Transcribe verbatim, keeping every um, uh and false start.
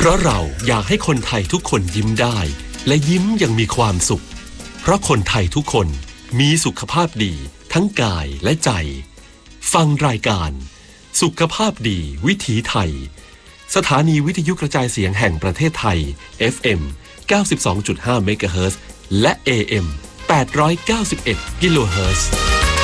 ราะเราอยากให้คนไทยทุกคนยิ้มได้และยิ้มอย่างมีความสุขเพราะคนไทยทุกคนมีสุขภาพดีทั้งกายและใจฟังรายการสุขภาพดีวิถีไทยสถานีวิทยุกระจายเสียงแห่งประเทศไทย เอฟ เอ็ม เก้าสิบสองจุดห้า เมกะเฮิรตซ์และ เอ เอ็ม แปดร้อยเก้าสิบเอ็ด กิโลเฮิรตซ์